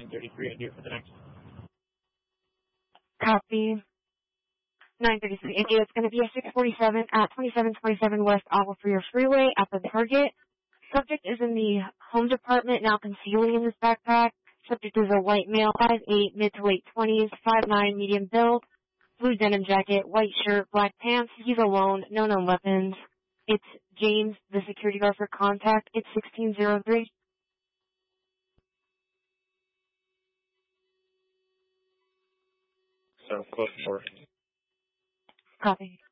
33 and here for the next. Copy. 933. India, it's going to be a 647 at 2727 West Aqua Freeway at the Target. Subject is in the home department, now concealing in his backpack. Subject is a white male, 5'8", mid to late 20s, 5'9", medium build, blue denim jacket, white shirt, black pants. He's alone, no known weapons. It's James, the security guard for contact. It's 1603. So close for. Copy.